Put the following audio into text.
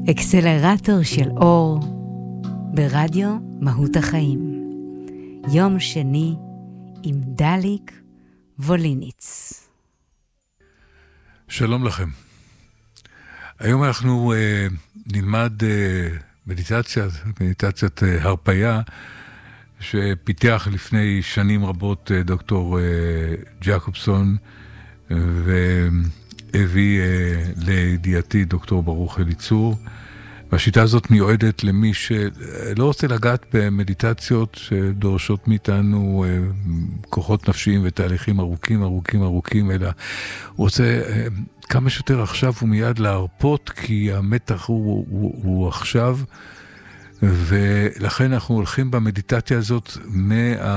אקסלרטור של אור ברדיו מהות החיים. יום שני עם דליק ווליניץ. שלום לכם. היום אנחנו נלמד מדיטציית הרפיה שפיתח לפני שנים רבות דוקטור ג'קובסון והביא לידיעתי דוקטור ברוך אליצור. והשיטה הזאת מיועדת למי שלא רוצה לגעת במדיטציות שדורשות מאיתנו כוחות נפשיים ותהליכים ארוכים, אלא הוא רוצה כמה שיותר עכשיו ומיד להרפות, כי המתח הוא עכשיו, ולכן אנחנו הולכים במדיטציה הזאת